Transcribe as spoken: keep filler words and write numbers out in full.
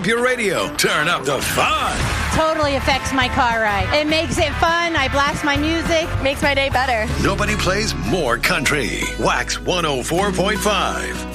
up your radio. Turn up the fun. Totally affects my car ride. It makes it fun. I blast my music. Makes my day better. Nobody plays more country. Wax one oh four point five.